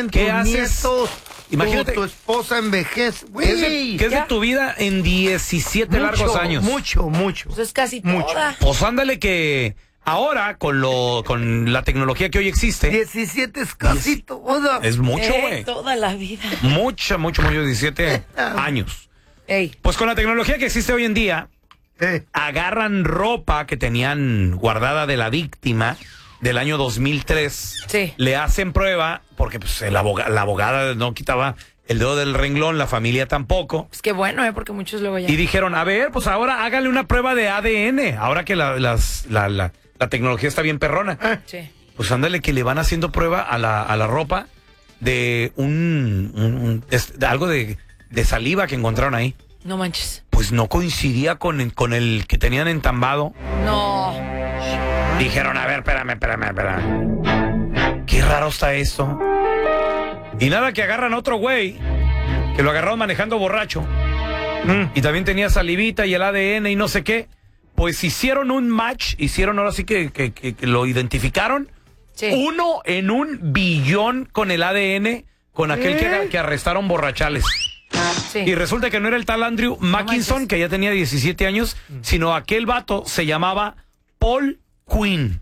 crecen, ¿Qué tus haces? nietos, Imagínate, tu esposa envejece. ¿qué es de tu vida en 17 largos años? Mucho. Pues es casi Mucho. toda. Pues ándale que ahora, con la tecnología que hoy existe, 17 es casi toda. es mucho, güey. Toda la vida. Mucho, 17 años. Ey. Pues con la tecnología que existe hoy en día, agarran ropa que tenían guardada de la víctima del año 2003. Sí. Le hacen prueba, porque pues, la abogada no quitaba el dedo del renglón, la familia tampoco. Pues qué bueno, porque muchos luego ya. Y dijeron, a ver, pues ahora hágale una prueba de ADN, ahora que la tecnología está bien perrona. Sí. Pues ándale que le van haciendo prueba a la ropa de algo de saliva que encontraron ahí. No manches. Pues no coincidía con el que tenían entambado. No. Dijeron, a ver, espérame. Qué raro está esto. Y nada, que agarran a otro güey, que lo agarraron manejando borracho. Y también tenía salivita y el ADN y no sé qué. Pues hicieron un match, ahora sí que lo identificaron. Sí. 1 en 1 billón con el ADN, con aquel que arrestaron borrachales. Sí. Y resulta que no era el tal Andrew Mackinson, que ya tenía 17 años, sino aquel vato se llamaba Paul Quinn.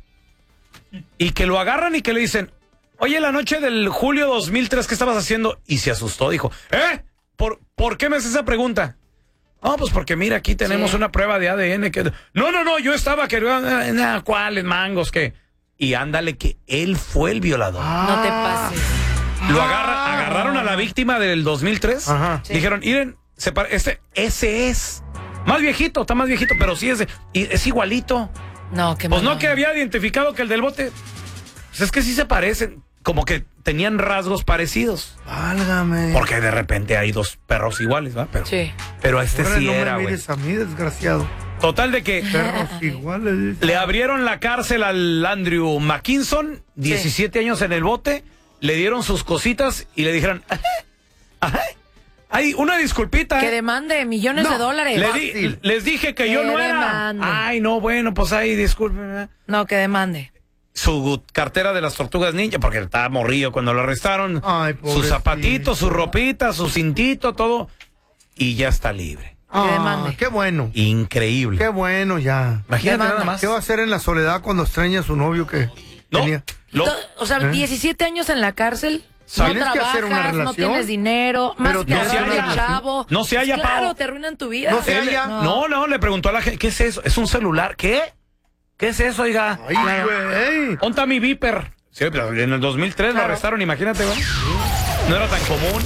Y que lo agarran y que le dicen, oye, la noche del julio 2003, ¿qué estabas haciendo? Y se asustó, dijo, ¿Por qué me haces esa pregunta? No, pues porque mira, aquí tenemos una prueba de ADN que... No, yo estaba ¿cuáles mangos? ¿Qué? Y ándale que él fue el violador. No te pases. Lo agarraron a la víctima del 2003. Ajá. Sí. Dijeron, miren, ese es. Más viejito, está más viejito, pero sí es igualito. No, qué Pues malo. no que había identificado que el del bote. Pues es que sí se parecen. Como que tenían rasgos parecidos. Válgame. Porque de repente hay dos perros iguales, ¿va? Pero este Ahora sí no era, me güey. mires a mí, desgraciado. Total de que Perros iguales. le abrieron la cárcel al Andrew Mackinson, 17 años en el bote, le dieron sus cositas y le dijeron, hay una disculpita. Que demande millones de dólares. Les dije que yo no era. demande. Ay, no, bueno, pues ahí, disculpen. No, que demande. Su cartera de las tortugas ninja, porque estaba morrillo cuando lo arrestaron. Ay, sus pobrecito. zapatitos, su ropita, su cintito, todo. Y ya está libre. demande. Qué bueno. Increíble. Qué bueno ya. Imagínate Demanda. nada más. ¿Qué va a hacer en la soledad cuando extraña a su novio que tenía? O sea, 17 años en la cárcel. ¿Tienes No que trabajas, hacer una no relación? tienes dinero, más Pero que no se agarrar halla. de chavo. No se halla, Claro, Pao. te arruinan tu vida. No se halla. No, le preguntó a la gente, ¿qué es eso? ¿Es un celular? ¿Qué? ¿Qué es eso, oiga? Ay, güey. ¿Dónde está mi Viper? Sí, pero en el 2003 lo arrestaron, imagínate, güey. No era tan común.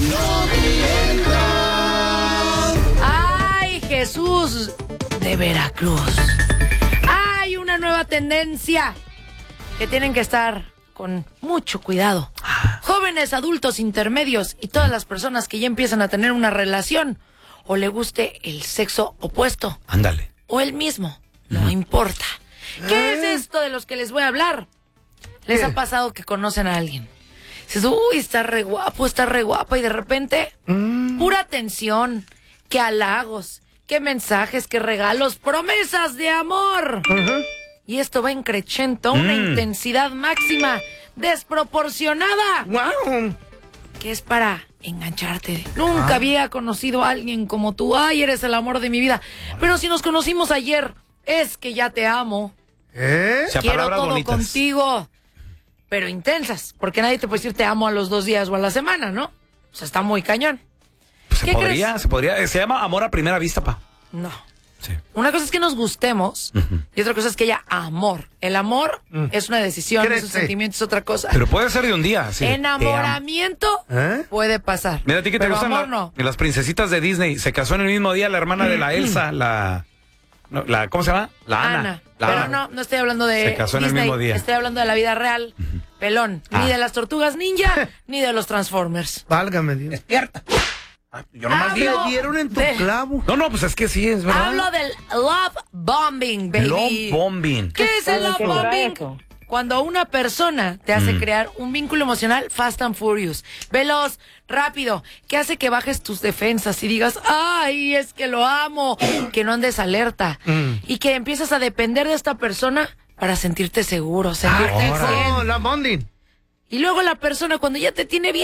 ¡Ay, Jesús de Veracruz! ¡Hay una nueva tendencia! Que tienen que estar con mucho cuidado. Jóvenes, adultos, intermedios y todas las personas que ya empiezan a tener una relación o le guste el sexo opuesto Ándale. o el mismo, no importa. ¿Qué es esto de los que les voy a hablar? ¿Les ha pasado que conocen a alguien? Dices, uy, está re guapa y de repente, pura atención, qué halagos, qué mensajes, qué regalos, promesas de amor. Y esto va increchento, una intensidad máxima, desproporcionada, Wow. que es para engancharte. Nunca había conocido a alguien como tú. Ay, eres el amor de mi vida. Pero si nos conocimos ayer, es que ya te amo. O sea, Quiero palabras todo bonitas. contigo. Pero intensas, porque nadie te puede decir te amo a los 2 días o a la semana, ¿no? O sea, está muy cañón. Pues ¿Qué se podría. Se llama amor a primera vista, pa. No. Sí. Una cosa es que nos gustemos y otra cosa es que haya amor. El amor es una decisión, es un Crece. sentimiento, es otra cosa. Pero puede ser de un día. Sí. Enamoramiento ¿Eh? pasar. Mira, a ti que te pero gustan amor no. las princesitas de Disney. Se casó en el mismo día la hermana de la Elsa, ¿cómo se llama? La Ana. La Pero Ana. no estoy hablando de Se casó en el Disney, mismo día. estoy hablando de la vida real. Pelón. Ni de las tortugas ninja, ni de los Transformers. Válgame Dios. Despierta. Yo nomás Hablo digo. Le dieron en tu de- clavo. No, pues es que sí, es verdad. Hablo del love bombing, baby. Love bombing. ¿Qué es el love ¿Qué será bombing? eso? Cuando una persona te hace crear un vínculo emocional fast and furious, veloz, rápido, que hace que bajes tus defensas y digas, ay, es que lo amo, que no andes alerta y que empiezas a depender de esta persona para sentirte seguro, sentirte ahora. bien. No, la bonding. Y luego la persona cuando ya te tiene bien